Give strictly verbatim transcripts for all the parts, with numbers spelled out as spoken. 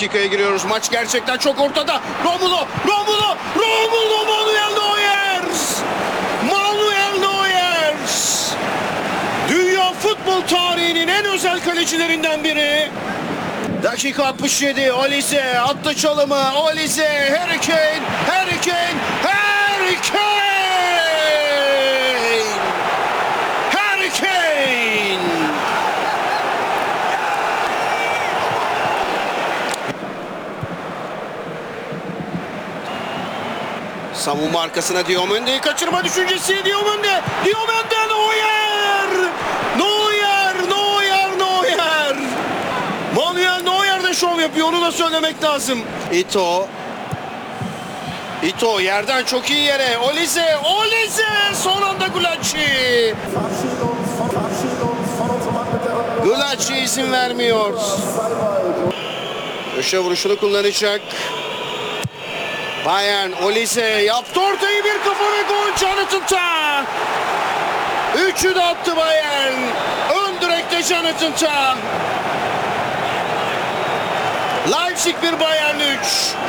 dakikaya giriyoruz. Maç gerçekten çok ortada. Romulo, Romulo, Romulo Manuel Neuer. Manuel Neuer. Dünya futbol tarihinin en özel kalecilerinden biri. Dakika altmış yedi. Olise attı çalımı. Olise, Harry Kane, Harry Kane, Harry Kane. Harry Kane. Savunma arkasına Diomandé'yi kaçırma düşüncesi. Diomandé, Diomandé, Neuer. Neuer, Neuer, Neuer. Manuel Neuer de şov yapıyor, onu da söylemek lazım. Ito. Ito yerden çok iyi yere. Olise, Olise son anda Gulacsi. Gulacsi izin vermiyor. Köşe vuruşunu kullanacak. Bayern, Olise yaptı ortayı, bir kafa ve gol. Jonathan Tah. Üçü de attı Bayern. Ön direkte Jonathan Tah. Leipzig bir, Bayern üç.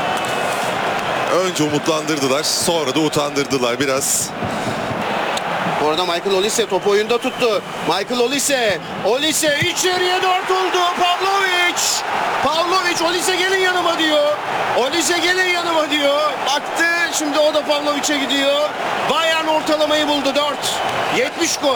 Önce umutlandırdılar, sonra da utandırdılar biraz. Bu arada Michael Olise topu oyunda tuttu. Michael Olise, Olise içeriye dört oldu. Pavlovic, Pavlovic, Olise gelin yanıma diyor. Olise gelin yanıma diyor. Baktı, şimdi o da Pavlovic'e gidiyor. Bayern ortalamayı buldu, dört. yetmiş gol.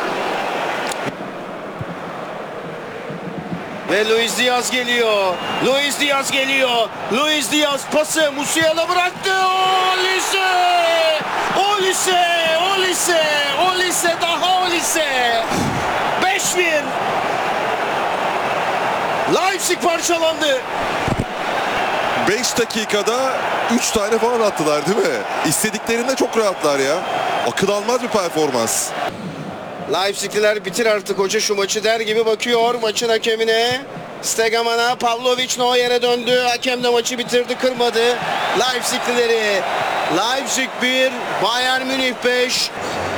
Ve Luis Diaz geliyor. Luis Diaz geliyor. Luis Diaz pası Musiala bıraktı. Olise! Olise! Olise! Olise, daha Olise! beş bir. Leipzig parçalandı. beş dakikada üç tane falan attılar değil mi? İstediklerinde çok rahatlar ya. Akıl almaz bir performans. Leipzigliler bitir artık hoca şu maçı der gibi bakıyor maçın hakemine. Stegeman'a, Pavlovic Neuer'e döndü. Hakem de maçı bitirdi, kırmadı. Leipziglileri. Leipzig bir, Bayern Münih beş.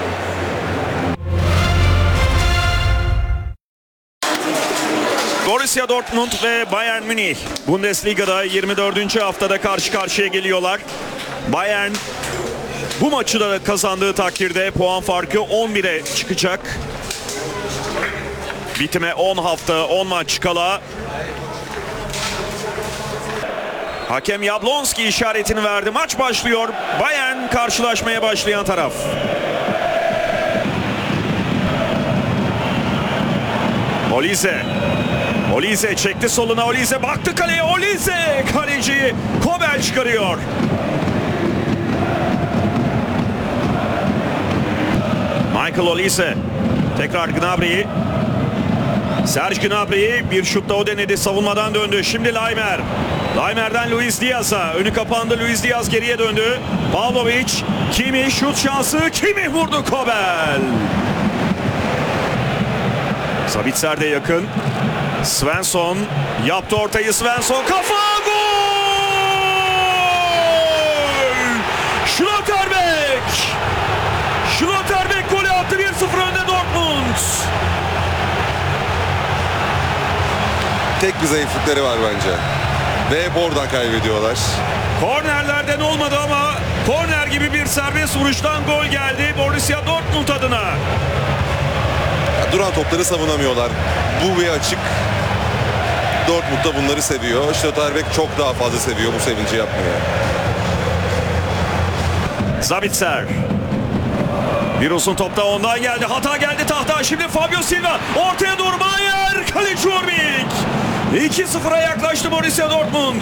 Borussia Dortmund ve Bayern Münih Bundesliga'da yirmi dördüncü haftada karşı karşıya geliyorlar. Bayern bu maçı da kazandığı takdirde puan farkı on bire çıkacak. Bitime on hafta, on maç kala. Hakem Jablonski işaretini verdi. Maç başlıyor. Bayern karşılaşmaya başlayan taraf. Olise. Olise çekti soluna. Olise baktı kaleye. Olise kaleciyi Kobel çıkarıyor. Michael Olise. Tekrar Gnabry. Serge Gnabry bir şutta o denedi. Savunmadan döndü. Şimdi Laimer. Laimer'den Luis Diaz'a. Önü kapandı. Luis Diaz geriye döndü. Pavlovic. Kimi şut şansı. Kimi vurdu Kobel. Sabitzer de yakın. Svensson yaptı ortayı. Svensson kafa, gol! Schlotterbeck! Schlotterbeck golü attı, bir sıfır önde Dortmund. Tek bir zayıflıkları var bence. Ve oradan kaybediyorlar. Kornerlerden olmadı ama korner gibi bir serbest vuruştan gol geldi Borussia Dortmund adına. Ya, duran topları savunamıyorlar. Bu bir açık. Dortmund da bunları seviyor. Schlotterbeck çok daha fazla seviyor bu sevinci yapmaya. Sabitzer. Bir uzun topta ondan geldi. Hata geldi tahta. Şimdi Fabio Silva. Ortaya doğru Bayer. Kaleci Orbik. iki sıfıra yaklaştı Borussia Dortmund.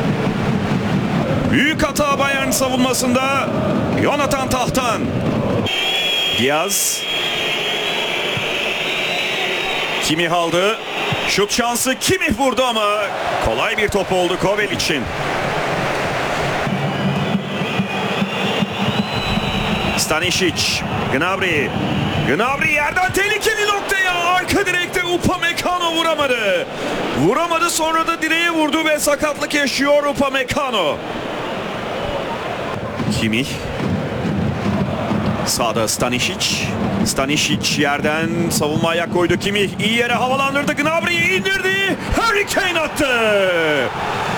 Büyük hata Bayern savunmasında. Jonathan Tah'tan. Diaz. Kimi aldı. Şut şansı, Kimi vurdu ama kolay bir top oldu Kobel için. Stanisic, Gnabry. Gnabry yerden tehlikeli noktaya, arka direkte Upamecano vuramadı. Vuramadı, sonra da direğe vurdu ve sakatlık yaşıyor Upamecano. Kimi. Sağda Stanisic. Stanisic yerden savunma ayak koydu. Kimi iyi yere havalandırdı. Gnabry'yi indirdi. Harry Kane attı.